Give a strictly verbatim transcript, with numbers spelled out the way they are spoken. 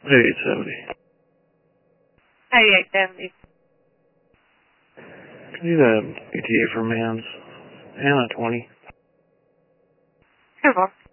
eighty-eight seventy. eighty-eight seventy. Can you do that E T A for Mans? And a twenty. Come on.